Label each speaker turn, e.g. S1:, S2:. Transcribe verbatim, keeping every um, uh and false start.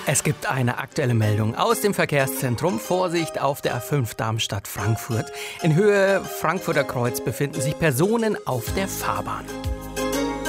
S1: Es gibt eine aktuelle Meldung aus dem Verkehrszentrum. Vorsicht auf der A fünf Darmstadt-Frankfurt. In Höhe Frankfurter Kreuz befinden sich Personen auf der Fahrbahn.